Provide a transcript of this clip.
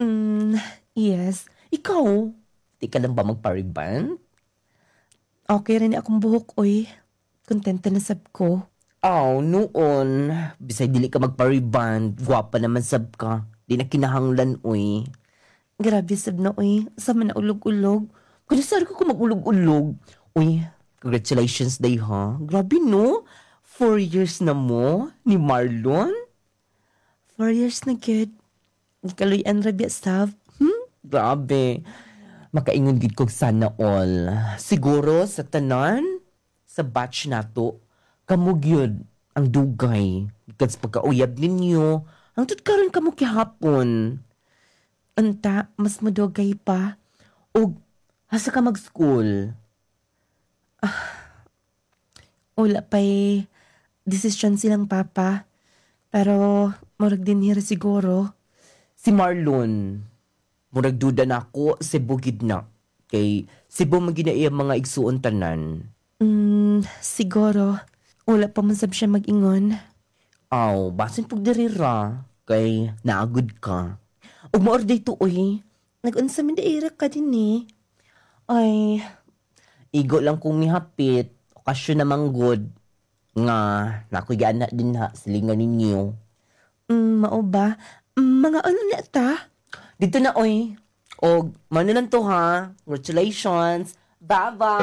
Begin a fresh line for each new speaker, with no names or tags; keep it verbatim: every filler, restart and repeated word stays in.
Hmm, yes. Ikaw, di ka lang ba magpariban? Okay rin akong buhok, oy. Kontenta na sab ko.
Aw, noon. Bisay dili ka magpariban. Gwapa naman sab ka. Di na kinahanglan, uy.
Grabe sab na, oy. Sa man na ulog-ulog.
Kunasar ko kung magulog-ulog. Uy, congratulations day ha. Grabe no? Four years na mo ni Marlon?
Four years na good. Ikaluyan rabi sab.
Hmm? Grabe. Makaingon gid kog sana all. Siguro sa tanan, sa batch nato, kamo gyud ang dugay. Gikan sa pagkauyab ninyo, ang karon kamo kihapon.
Anta, mas madugay pa.
Og hasa ka mag-school?
Wala pa'y desisyon silang papa. Pero, murag din hira siguro.
Si Marlon, murag duda na ako, Cebu gid na. Kay Cebu man gid na iyang mga igsuon tanan.
Hmm, siguro. Wala pa man sab siya mag-ingon.
Aw, basin pag dirira. Kay naagod ka. Ug maorday to uy.
Nag-unsa man daira ka din eh.
Ay, igo lang kong mihapit. Okasyon namang good. Nga, nakuya na din ha, silingan ninyo.
Hmm, mao ba? Mm, mga ano na ta?
Dito na oy. Og, mano lang to ha. Congratulations. Bye-bye.